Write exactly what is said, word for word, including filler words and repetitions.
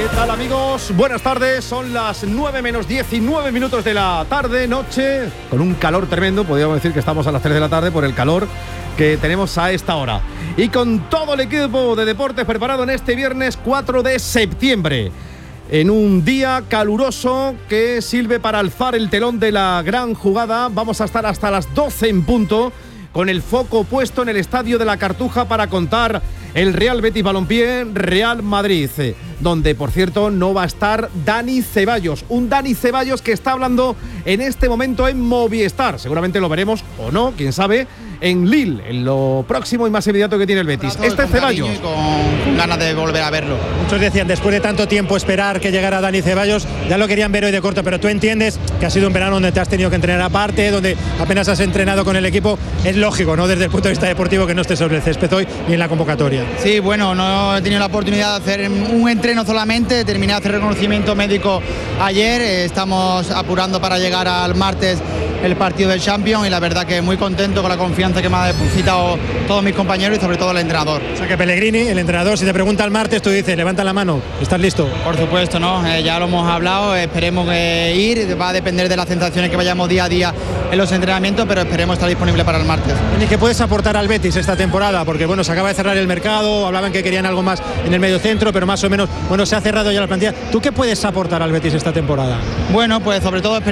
¿Qué tal, amigos? Buenas tardes, son las nueve menos diecinueve minutos de la tarde, noche, con un calor tremendo. Podríamos decir que estamos a las tres de la tarde por el calor que tenemos a esta hora. Y con todo el equipo de deportes preparado en este viernes cuatro de septiembre. En un día caluroso que sirve para alzar el telón de la gran jugada. Vamos a estar hasta las doce en punto, con el foco puesto en el Estadio de la Cartuja para contar el Real Betis Balompié Real Madrid, donde, por cierto, no va a estar Dani Ceballos. Un Dani Ceballos que está hablando en este momento en Movistar. Seguramente lo veremos, o no, quién sabe, en Lille, en lo próximo y más inmediato que tiene el Betis. Este es Ceballos. Y con ganas de volver a verlo. Muchos decían, después de tanto tiempo esperar que llegara Dani Ceballos, ya lo querían ver hoy de corto, pero tú entiendes que ha sido un verano donde te has tenido que entrenar aparte, donde apenas has entrenado con el equipo. Es lógico, ¿no?, desde el punto de vista deportivo, que no estés sobre el césped hoy ni en la convocatoria. Sí, bueno, no he tenido la oportunidad de hacer un entreno solamente, terminé de hacer reconocimiento médico ayer, estamos apurando para llegar al martes el partido del Champions y la verdad que muy contento con la confianza que me han depositado todos mis compañeros y sobre todo el entrenador. O sea que Pellegrini, el entrenador, si te pregunta el martes, tú dices, levanta la mano, ¿estás listo? Por supuesto, ¿no? Eh, ya lo hemos hablado, esperemos eh, ir, va a depender de las sensaciones que vayamos día a día en los entrenamientos, pero esperemos estar disponible para el martes. ¿Y qué puedes aportar al Betis esta temporada? Porque bueno, se acaba de cerrar el mercado, hablaban que querían algo más en el medio centro, pero más o menos, bueno, se ha cerrado ya la plantilla. ¿Tú qué puedes aportar al Betis esta temporada? Bueno, pues sobre todo experiencia.